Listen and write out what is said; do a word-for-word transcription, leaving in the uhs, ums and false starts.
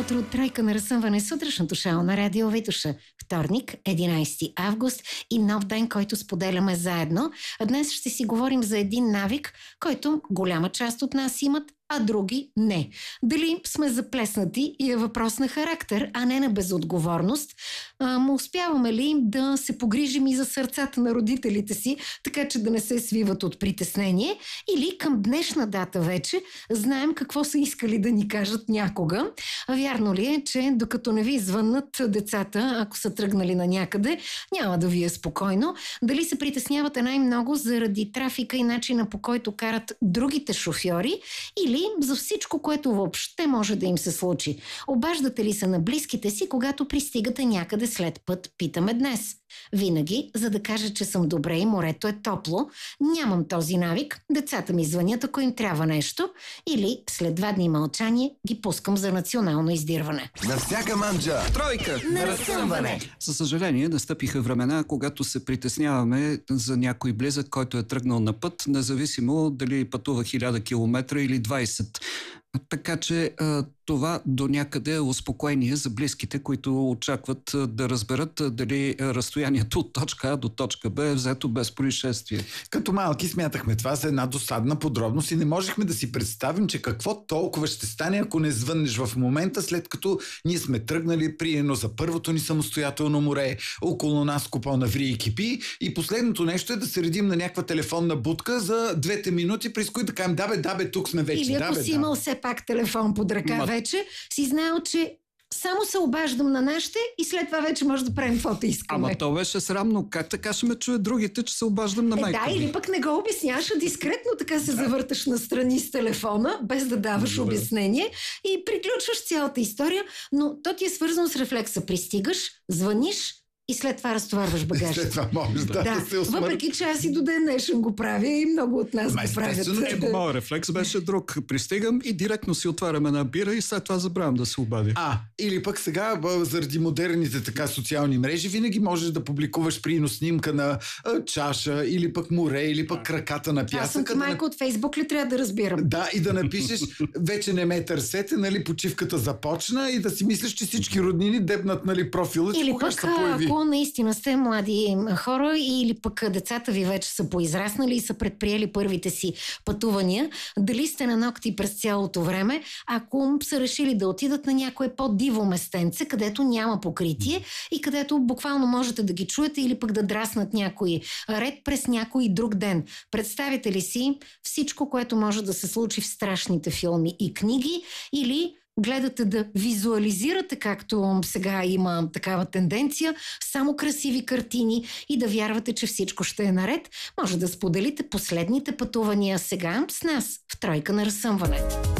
утро от Тройка на разсъмване, сутрешното шоу на Радио Витоша. Вторник, единайсети август и нов ден, който споделяме заедно. А днес ще си говорим за един навик, който голяма част от нас имат, а други не. Дали сме заплеснати и е въпрос на характер, а не на безотговорност. А, му успяваме ли да се погрижим и за сърцата на родителите си, така че да не се свиват от притеснение? Или към днешна дата вече знаем какво са искали да ни кажат някога? А вярно ли е, че докато не ви звъннат децата, ако са тръгнали на някъде, няма да ви е спокойно? Дали се притеснявате най-много заради трафика и начина, по който карат другите шофьори, или за всичко, което въобще може да им се случи? Обаждате ли се на близките си, когато пристигате някъде след път, питаме днес. Винаги, за да кажа, че съм добре и морето е топло, нямам този навик, децата ми звънят, ако им трябва нещо, или след два дни мълчание ги пускам за национално издирване. На всяка манджа Тройка на разсъмване. За съжаление, настъпиха времена, когато се притесняваме за някой близък, който е тръгнал на път, независимо дали пътува хиляда километра или двайсет. Така че това до някъде е успокоение за близките, които очакват да разберат дали разстоянието от точка А до точка Б е взето без происшествие. Като малки смятахме това за една досадна подробност и не можехме да си представим, че какво толкова ще стане, ако не звъннеш в момента, след като ние сме тръгнали приедно за първото ни самостоятелно море, около нас купона ври и кипи, и последното нещо е да се редим на някаква телефонна будка за двете минути, през които да кажем да бе, да бе, тук сме вече. Или ако да, бе, си да. имал все пак телефон под ръка Ма... вече, си знаел, че само се обаждам на нашите и след това вече може да правим каквото искаме. Ама то беше срамно. Как така ще ме чуят другите, че се обаждам на Е, майка да, ми? или пък не го обясняваш, а дискретно така се завърташ настрани с телефона, без да даваш Добре. обяснение и приключваш цялата история, но то ти е свързано с рефлекса. Пристигаш, звъниш и след това разтоварваш багажа. След това можеш да, Да, да се усмърти. въпреки че аз и до ден днешен го правя и много от нас Ма, го правят. естествено, че Е, моят рефлекс беше друг. Пристигам и директно си отварям една бира и след това забравям да се обадя. А, или пък сега, б, заради модерните така социални мрежи, винаги можеш да публикуваш прино снимка на а, чаша, или пък море, или пък краката на Аз съм пясъка. ти да майка от Фейсбук ли трябва да разбирам? Да, и да напишеш, вече не ме търсете, нали, почивката започна, и да си мислиш, че всички роднини дебнат, нали, профила, че Или кога пък, ще се появи. ако наистина сте млади хора, или пък децата ви вече са поизраснали и са предприели първите си пътувания, дали сте на ногти през цялото време, ако са решили да отидат на някое по-диво местенце, където няма покритие и където буквално можете да ги чуете, или пък да драснат някой ред през някой друг ден. Представите ли си всичко, което може да се случи в страшните филми и книги, или гледате да визуализирате, както сега има такава тенденция, само красиви картини и да вярвате, че всичко ще е наред? Може да споделите последните пътувания сега с нас в Тройка на разсъмване.